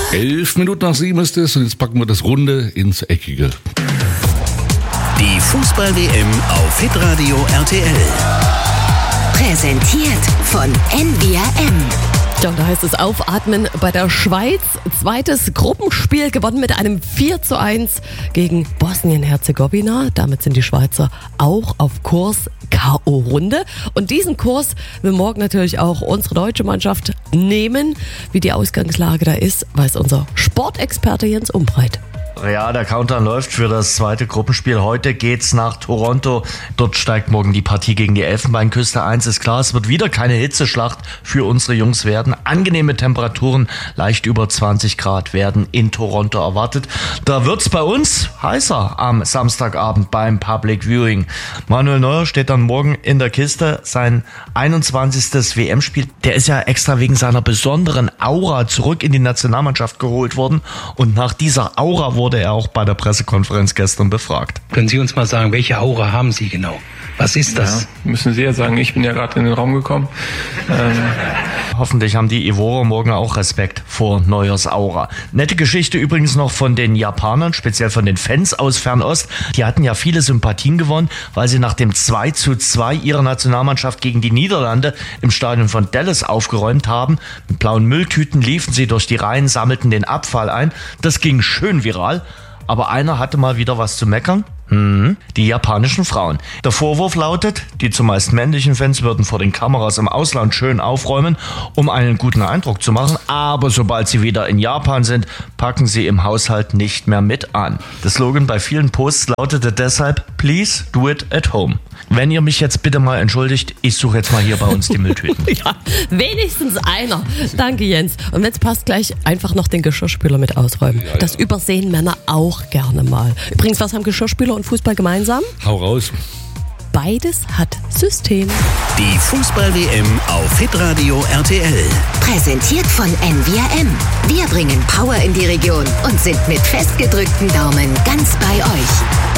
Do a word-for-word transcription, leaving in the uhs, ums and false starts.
Elf Minuten nach sieben ist es und jetzt packen wir das Runde ins Eckige. Die Fußball-W M auf Hitradio R T L. Präsentiert von N V R M. Ja, und da heißt es aufatmen bei der Schweiz. Zweites Gruppenspiel gewonnen mit einem vier zu eins gegen Bosnien-Herzegowina. Damit sind die Schweizer auch auf Kurs K O-Runde. Und diesen Kurs will morgen natürlich auch unsere deutsche Mannschaft nehmen. Wie die Ausgangslage da ist, weiß unser Sportexperte Jens Umbreit. Ja, der Countdown läuft für das zweite Gruppenspiel. Heute geht's nach Toronto. Dort steigt morgen die Partie gegen die Elfenbeinküste. Eins ist klar, es wird wieder keine Hitzeschlacht für unsere Jungs werden. Angenehme Temperaturen, leicht über zwanzig Grad werden in Toronto erwartet. Da wird's bei uns heißer am Samstagabend beim Public Viewing. Manuel Neuer steht dann morgen in der Kiste. Sein einundzwanzigstes W M-Spiel. Der ist ja extra wegen seiner besonderen Aura zurück in die Nationalmannschaft geholt worden. Und nach dieser Aura wurde er auch bei der Pressekonferenz gestern befragt. Können Sie uns mal sagen, welche Aura haben Sie genau? Was ist das? Ja, müssen Sie ja sagen, ich bin ja gerade in den Raum gekommen. Ähm Hoffentlich haben die Ivorer morgen auch Respekt vor Neuers Aura. Nette Geschichte übrigens noch von den Japanern, speziell von den Fans aus Fernost. Die hatten ja viele Sympathien gewonnen, weil sie nach dem zwei zu zwei ihrer Nationalmannschaft gegen die Niederlande im Stadion von Dallas aufgeräumt haben. Mit blauen Mülltüten liefen sie durch die Reihen, sammelten den Abfall ein. Das ging schön viral. Aber einer hatte mal wieder was zu meckern. Hm, die japanischen Frauen. Der Vorwurf lautet, die zumeist männlichen Fans würden vor den Kameras im Ausland schön aufräumen, um einen guten Eindruck zu machen. Aber sobald sie wieder in Japan sind, packen sie im Haushalt nicht mehr mit an. Der Slogan bei vielen Posts lautete deshalb, please do it at home. Wenn ihr mich jetzt bitte mal entschuldigt, ich suche jetzt mal hier bei uns die Mülltüten. Ja, wenigstens einer. Danke, Jens. Und wenn es passt, gleich einfach noch den Geschirrspüler mit ausräumen. Ja, ja. Das übersehen Männer auch gerne mal. Übrigens, was haben Geschirrspüler und Fußball gemeinsam? Hau raus. Beides hat System. Die Fußball-W M auf Hitradio R T L. Präsentiert von N V R M. Wir bringen Power in die Region und sind mit festgedrückten Daumen ganz bei euch.